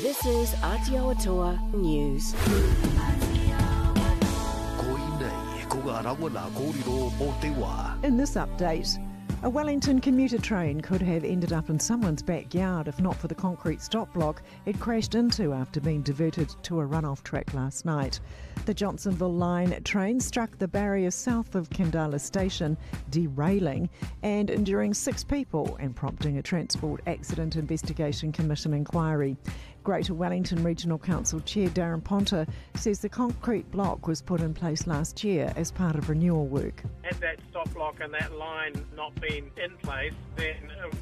This is Aotearoa News. In this update, a Wellington commuter train could have ended up in someone's backyard if not for the concrete stop block it crashed into after being diverted to a runoff track last night. The Johnsonville Line train struck the barrier south of Kandala Station, derailing and injuring 6 people and prompting a Transport Accident Investigation Commission inquiry. Greater Wellington Regional Council Chair Darren Ponter says the concrete block was put in place last year as part of renewal work. Had that stop block and that line not been in place, then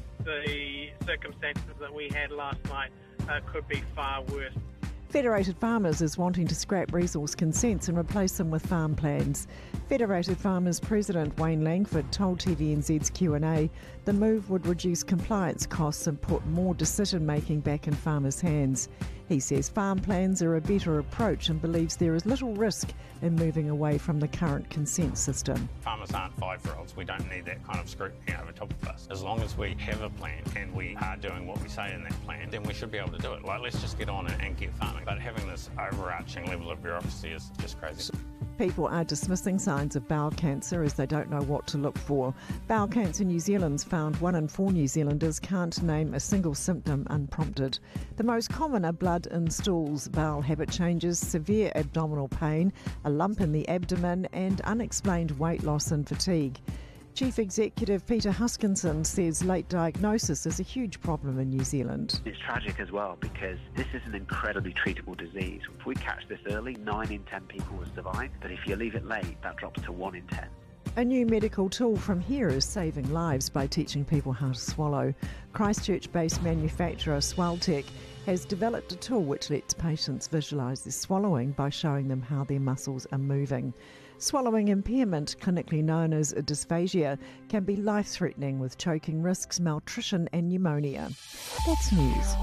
the circumstances that we had last night could be far worse. Federated Farmers is wanting to scrap resource consents and replace them with farm plans. Federated Farmers President Wayne Langford told TVNZ's Q&A the move would reduce compliance costs and put more decision-making back in farmers' hands. He says farm plans are a better approach and believes there is little risk in moving away from the current consent system. Farmers aren't 5-year-olds. We don't need that kind of scrutiny over top of us. As long as we have a plan and we are doing what we say in that plan, then we should be able to do it. Let's just get on and get farming. But having this overarching level of bureaucracy is just crazy. People are dismissing signs of bowel cancer as they don't know what to look for. Bowel Cancer New Zealand's found 1 in 4 New Zealanders can't name a single symptom unprompted. The most common are blood in stools, bowel habit changes, severe abdominal pain, a lump in the abdomen and unexplained weight loss and fatigue. Chief Executive Peter Huskinson says late diagnosis is a huge problem in New Zealand. It's tragic as well because this is an incredibly treatable disease. If we catch this early, 9 in 10 people will survive, but if you leave it late, that drops to 1 in 10. A new medical tool from here is saving lives by teaching people how to swallow. Christchurch-based manufacturer Swelltech has developed a tool which lets patients visualise their swallowing by showing them how their muscles are moving. Swallowing impairment, clinically known as dysphagia, can be life-threatening with choking risks, malnutrition and pneumonia. That's news.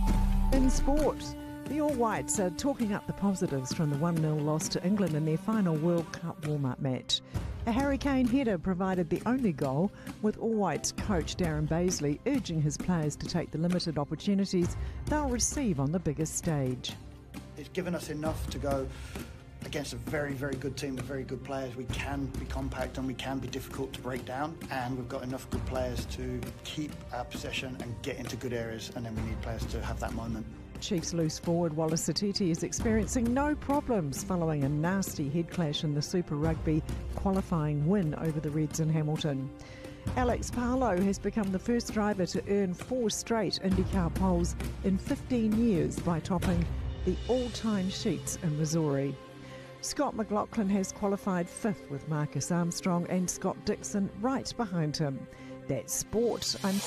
In sport, the All Whites are talking up the positives from the 1-0 loss to England in their final World Cup warm-up match. A Harry Kane header provided the only goal, with All Whites coach Darren Bazley urging his players to take the limited opportunities they'll receive on the biggest stage. It's given us enough to go against a very, very good team with very good players. We can be compact and we can be difficult to break down, and we've got enough good players to keep our possession and get into good areas, and then we need players to have that moment. Chiefs loose forward Wallace Satiti is experiencing no problems following a nasty head clash in the Super Rugby qualifying win over the Reds in Hamilton. Alex Palou has become the first driver to earn 4 straight IndyCar poles in 15 years by topping the all-time sheets in Missouri. Scott McLaughlin has qualified 5th with Marcus Armstrong and Scott Dixon right behind him. That's sport.